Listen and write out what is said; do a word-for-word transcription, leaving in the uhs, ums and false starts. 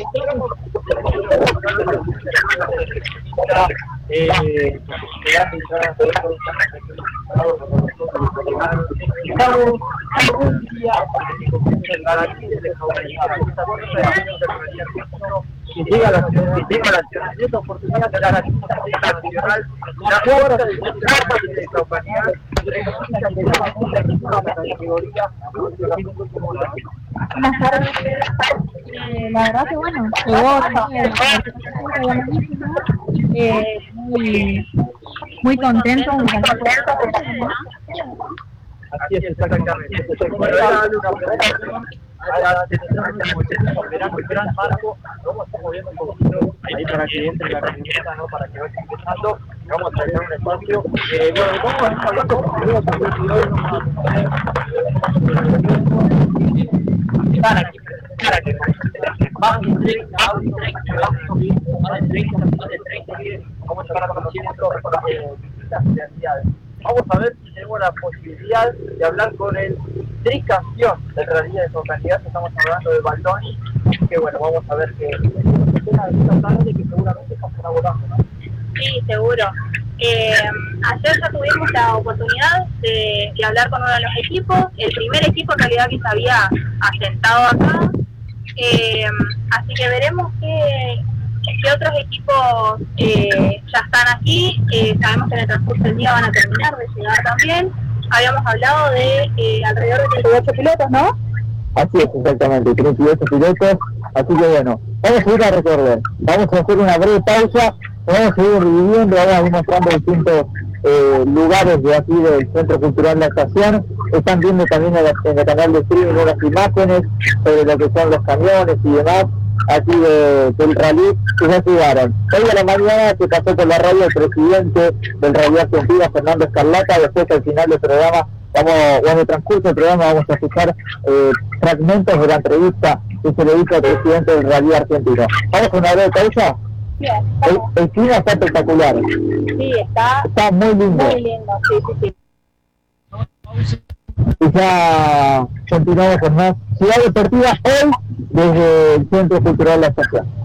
Eh, estamos un día que llega a la ciudad, que llega a la ciudad, esta oportunidad de la nacional, la puerta de la compañía, categoría. Buenas tardes. Eh, la verdad que bueno, llegó también eh, muy, muy contento, muy contento. Así es, exactamente. Bueno, voy a darle una presentación a la el gran marco. Vamos a estar moviendo un poquito ahí para que entre la camioneta, ¿no? Para que vaya empezando. Vamos a tener un espacio. Eh, bueno, vamos a estar hablando con el están aquí, están aquí. Más de treinta audios, más de treinta, más de treinta. Vamos a estar conociendo distintas realidades. Vamos a ver si tenemos la posibilidad de hablar con el tricampeón de realidad de su localidad. Estamos hablando de Baldoni, que bueno, vamos a ver que esta tarde que seguramente está colaborando, ¿no? Sí, seguro. Eh, ayer ya tuvimos la oportunidad de, de hablar con uno de los equipos, el primer equipo en realidad que se había asentado acá, eh, así que veremos qué, qué otros equipos eh, ya están aquí. Eh, sabemos que en el transcurso del día van a terminar de llegar también. Habíamos hablado de eh, alrededor de treinta y ocho pilotos, ¿no? Así es, exactamente, treinta y ocho pilotos, así que bueno, vamos a ir a recorrer, vamos a hacer una breve pausa, vamos a ir dividiendo, vamos a ir mostrando distintos eh, lugares de aquí del Centro Cultural La Estación. Están viendo también en, la, en el canal de streaming unas imágenes sobre lo que son los camiones y demás, aquí de, del rally que ya llegaron. Hoy a la mañana se pasó por la radio el presidente del Rally Argentina, Fernando Escarlata. Después al final del programa, vamos, o en el transcurso del programa, vamos a escuchar eh, fragmentos de la entrevista que se le hizo al presidente del Rally Argentino. ¿Vamos con una breve pausa? Bien, el, el clima está espectacular. Sí, está, está muy lindo. Muy lindo, sí, sí, sí. Y ya continuamos con más Ciudad Deportiva hoy desde el Centro Cultural La Estación.